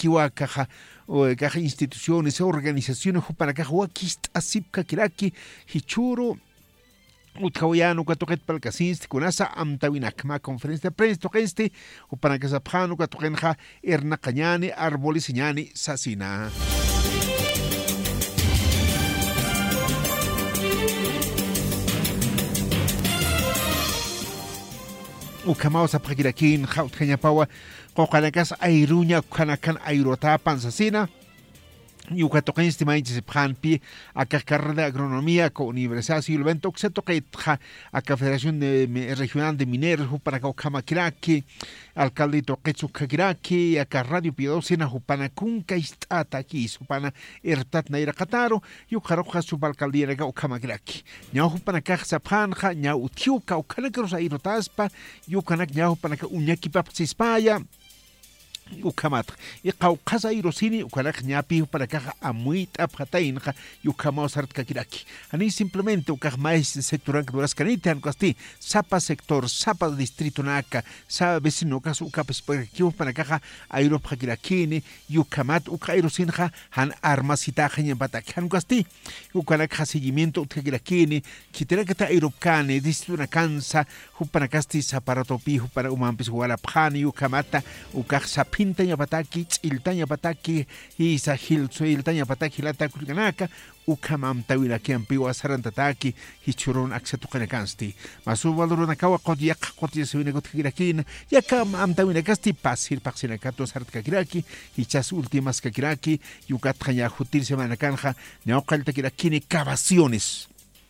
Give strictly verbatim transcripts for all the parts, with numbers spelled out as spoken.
kiwa caja o caja instituciones, organizaciones para caja wakist asip kakiraki hichuro Utkawayano katoket palkasinsti kunasa amtawinak ma conferencia de prensa tokensti o para que sapjano katokenja erna cañani árboles ñani sasina. Ukamao sapjakirakin jaut kañapawa kokanakas airuña kanakan airota pansasina. Yucatoquen estimainches pjanpi a carrera de agronomía con Universidad Siglo veinte que se toca a Confederación de Regional de Mineros para Caucamaquiraki alcalde Toquechu Kakiraki a Radio Piedosina Jupana Kunka istata aquí supana ertat naira Cataro yucaroja su alcaldía de Caucamaquiraki ñau Jupana Caja Panja ñau Tiuca o Canacros Airotaspa yucanak ñau para uñaki papsispaya Ukamat y Caucasa y Rosini ukarak ñapi para caja amuit apjatainja yukama sart kakiraki ani simplemente ukaj mais sector duras canite ancasti sapa sector sapa distrito naka sa vecino caso ukapes para caja airo pakirakini yukamat ukairosinja han armasita jaña patak ancasti ukarak seguimiento kakirakini kitera kata airopkane distrito na cansa para casti saparato pijo para umampis wala phani yukamata ukaj pintaña pataki, iltaña pataki, y sahil iltaña pataki lata kurganaka, ukamam tawila que ampiwa sarantataki, y churon acceto canecansti. Masu valorona kawa kodiak kotia se viene gotkirakin, yakam am tawila casti pasir paxinacato sartkakiraki, y chas últimas kakiraki, yukatranya jutir semana canja, neokal takirakini cavaciones.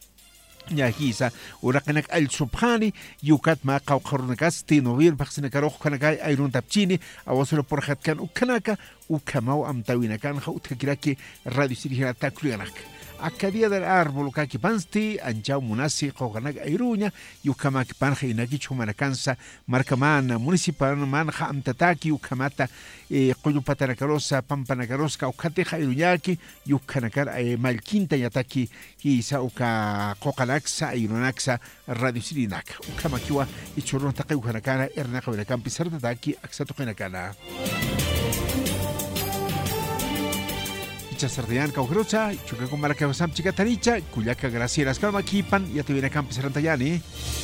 Yahisa urakanak al subhani yukat ma qawqarnakas tinovir baxina karokh kanaka ayrun tapchini awasro por khatkan ukanaka ukamau amtawina kan khautkiraki radio sirihana takluyanak Acadía del árbol kaki pansti anchau munasi qoganak ayruña yukamak panja inaki chumanakansa markamana municipal manja amtataki yukamata eh, qoyupatanakarosa pampanakaroska ukate ayruñaki yukanakar eh, malquinta yataki isa uka qoqanaksa ayrunaksa radio sirinak ukamakiwa ichurun taqi ukanakana ernaka winakan pisartataki aksatoqinakana Sardian Caugrocha, Chuca con Maracabasam Chicataricha, Cuyaca Gracieras Calma Kipan, ya te viene a Campos Rantayani.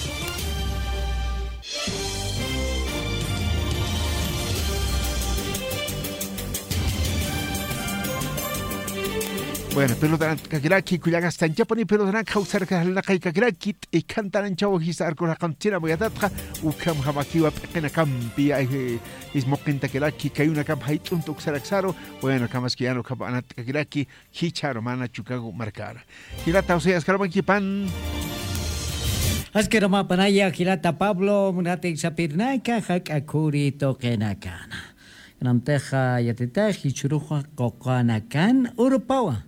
Bueno, pero dan kakiraki kuyaga stan japoni pero dan kausar ka halna kai kakiraki e kantaran chawo hisar ko kantina boyatatra u kam hamakiwa pekena kampi is mokinta kakiraki kayuna kam haitun to xaraxaro bueno kamas kiano kabanat kakiraki hicharo mana chukago marcara hilata useas karabanki pan Askerama panaya hilata Pablo munate sapirnaika hak akuri tokenakana namteja yatita hichuruja kokanakan urupawa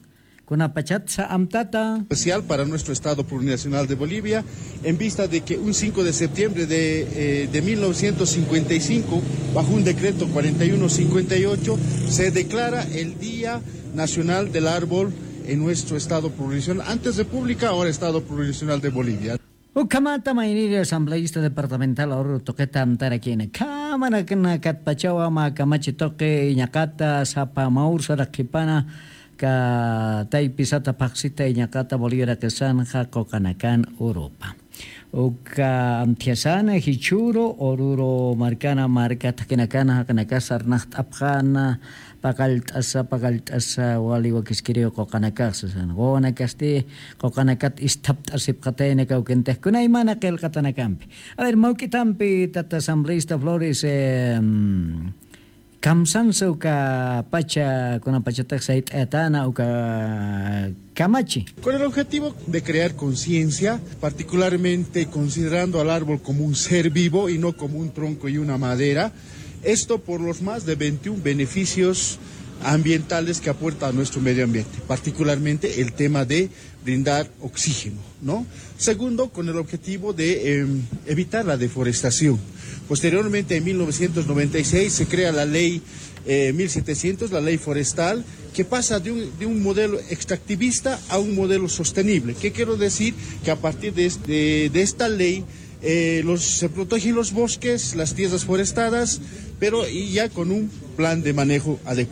Especial para nuestro Estado Plurinacional de Bolivia, en vista de que un cinco de septiembre de, eh, de mil novecientos cincuenta y cinco, bajo un decreto cuarenta y uno cincuenta y ocho, se declara el Día Nacional del Árbol en nuestro Estado Plurinacional, antes República, ahora Estado Plurinacional de Bolivia. Ukamata mainiri asambleísta departamental ahora toqueta amtar aquí en cámara que na catpachawa ma kamachi toque ñacata sapa maur sarakipana ka taipisata paksita ñacata Bolivia que sanja kokanakan Europa. Uka amtiasana hichuro oruro marcana marca takinakana kanakasar naht apkhana pakalt asa pakalt asa wali wakiskirio kokanakas san gona kasti kokanakat istapt asip katene ka ukente kunay mana kel katanakampi a ver maukitampi tata asambleísta Flores eh, kamsan ka pacha con pachatak sait etana uka Camachi. Con el objetivo de crear conciencia, particularmente considerando al árbol como un ser vivo y no como un tronco y una madera. Esto por los más de veintiún beneficios ambientales que aporta a nuestro medio ambiente, particularmente el tema de brindar oxígeno, ¿no? Segundo, con el objetivo de eh, evitar la deforestación. Posteriormente, en mil novecientos noventa y seis, se crea la ley eh, mil setecientos, la ley forestal, que pasa de un, de un modelo extractivista a un modelo sostenible. ¿Qué quiero decir? Que a partir de, de, de esta ley eh, los, se protegen los bosques, las tierras forestadas, pero y ya con un plan de manejo adecuado.